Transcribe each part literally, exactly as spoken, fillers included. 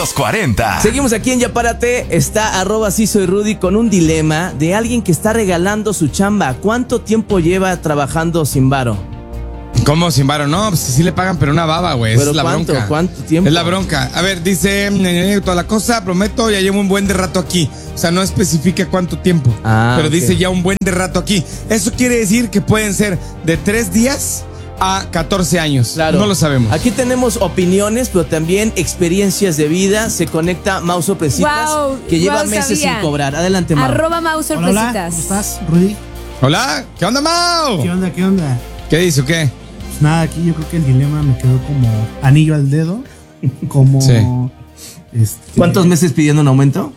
los cuarenta. Seguimos aquí en Ya Párate. Está arroba sí soy Rudy con un dilema de alguien que está regalando su chamba. ¿Cuánto tiempo lleva trabajando sin varo? ¿Cómo sin varo? No, pues sí le pagan, pero una baba, güey. Esa ¿Pero es la cuánto? bronca. ¿Cuánto tiempo? Es la bronca. A ver, dice toda la cosa, prometo, ya llevo un buen de rato aquí. O sea, no especifica cuánto tiempo. Ah, pero okay. dice ya un buen de rato aquí. Eso quiere decir que pueden ser de tres días a catorce años. Claro. No lo sabemos. Aquí tenemos opiniones, pero también experiencias de vida. Se conecta Mau Sorpresitas, Wow, que lleva wow, meses sabía. sin cobrar. Adelante, Mau. Arroba Mau Hola, hola, Sorpresitas. ¿cómo estás, Rudy? Hola, ¿qué onda, Mau? ¿Qué onda, qué onda? ¿Qué dice o qué? Pues nada, aquí yo creo que el dilema me quedó como anillo al dedo. Como. Sí. Este, ¿Cuántos meses pidiendo un aumento?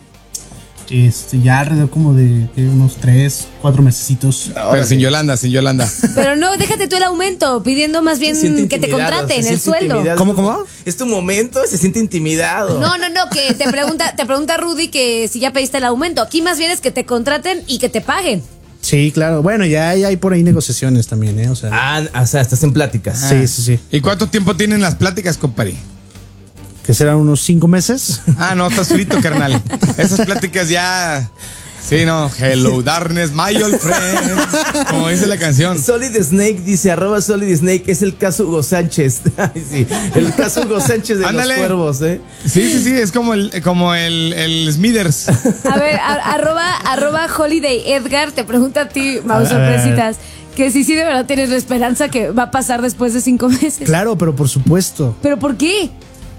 Este, ya alrededor como de, de unos tres, cuatro mesecitos. Pero sin Yolanda, sin Yolanda. Pero no, déjate tú el aumento, pidiendo más bien Se siente que te intimidado, contraten se el siente sueldo. intimidado. ¿Cómo, cómo? Es tu momento, se siente intimidado. No, no, no, que te pregunta, te pregunta Rudy que si ya pediste el aumento. Aquí más bien es que te contraten y que te paguen. Sí, claro. Bueno, ya, ya hay por ahí negociaciones también, ¿eh? O sea. Ah, o sea, estás en pláticas. Sí, sí, sí. ¿Y cuánto tiempo tienen las pláticas, compadre? Que serán unos cinco meses. Ah, no, estás frito, carnal. Esas pláticas ya. Sí, no. Hello, darkness, my old friend. Como dice la canción. Solid Snake dice, arroba Solid Snake, es el caso Hugo Sánchez. Ay, sí, el caso Hugo Sánchez de Ándale. los cuervos, ¿eh? Sí, sí, sí, es como el, como el, el Smithers. A ver, a- arroba, arroba Holiday Edgar te pregunta a ti, Mau A ver. Sorpresitas, que si sí de verdad tienes la esperanza que va a pasar después de cinco meses. Claro, pero por supuesto. ¿Pero por qué?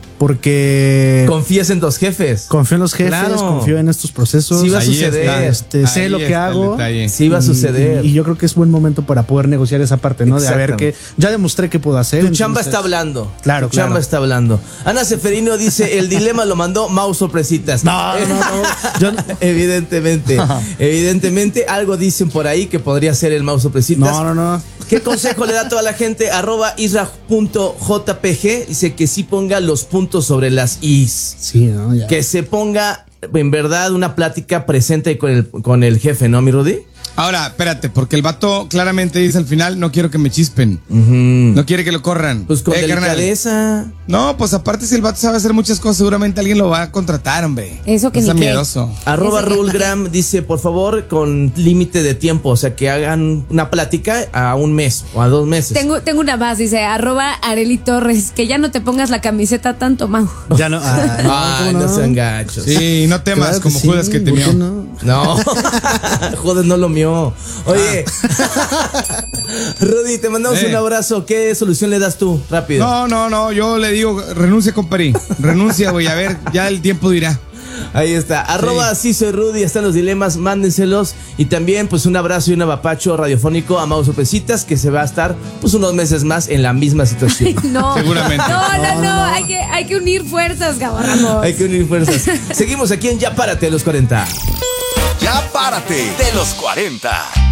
Porque Confías en tus jefes. confío en los jefes, Claro. confío en estos procesos. Sí va a Ahí suceder. está. Este, sé Ahí lo que está el hago. detalle. Sí va a Y- suceder. Y, y yo creo que es buen momento para poder negociar esa parte, ¿no? De a ver Exactamente. qué. Ya demostré que puedo hacer. Tu entonces- chamba está hablando. Claro, Tu chamba claro. está hablando. Ana Seferino dice, el dilema lo mandó Mau Sorpresitas. No, no, no. Yo no- Evidentemente. Evidentemente, algo dicen por ahí que podría ser el Mau Sorpresitas. No, no, no. ¿Qué consejo le da a toda la gente? Arroba isra.jpg dice que sí ponga los puntos sobre las is. Sí, no, ya. Que se ponga en verdad una plática presente con el, con el jefe, ¿no, mi Rudy? Ahora, espérate, porque el vato claramente dice al final, no quiero que me chispen. No quiere que lo corran. Pues con Eh, carnal. delicadeza. No, pues aparte si el vato sabe hacer muchas cosas, seguramente alguien lo va a contratar, hombre. Eso que Está ni qué. miedoso. Arroba Ese que- Rulgram dice, por favor, con límite de tiempo, o sea, que hagan una plática a un mes o a dos meses. Tengo, tengo una más, dice arroba Areli Torres, que ya no te pongas la camiseta tanto, Mau. Ya no. ah, no, Ay, ¿cómo no sean gachos. Sí, no temas Claro que como sí, Judas que ¿por te qué mió. no? No, joder, no lo mío. Oye, Rudy, te mandamos Eh. un abrazo. ¿Qué solución le das tú? Rápido. No, no, no, yo le digo, renuncia, compadre. Renuncia, güey, a ver, ya el tiempo dirá. Ahí está. Arroba sí soy Rudy, están los dilemas, mándenselos. Y también, pues, un abrazo y un apapacho radiofónico a Mau Sorpresitas, que se va a estar, pues, unos meses más en la misma situación. No. Seguramente. No, no, no, hay que, hay que unir fuerzas, Gabarramos. Hay que unir fuerzas. Seguimos aquí en Ya Párate a los cuarenta. Ya párate de los cuarenta.